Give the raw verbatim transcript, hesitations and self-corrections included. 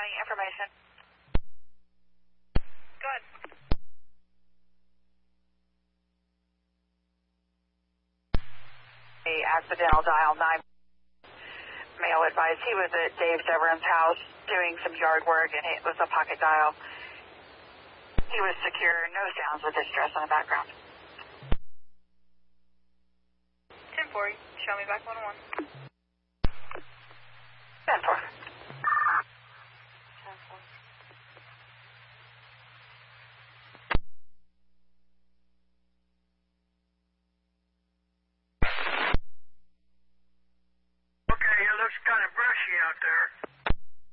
County information. Good. The accidental dial nine. Male advised he was at Dave Severin's house doing some yard work and it was a pocket dial. He was secure, no sounds of distress in the background. ten forty, show me back one oh one.